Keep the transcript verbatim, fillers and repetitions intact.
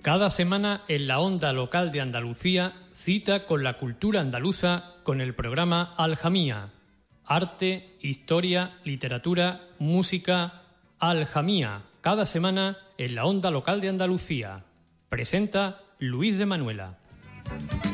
Cada semana en la onda local de Andalucía, cita con la cultura andaluza con el programa Aljamía. Arte, historia, literatura, música. Aljamía, cada semana en la onda local de Andalucía. Presenta Luis de Manuela.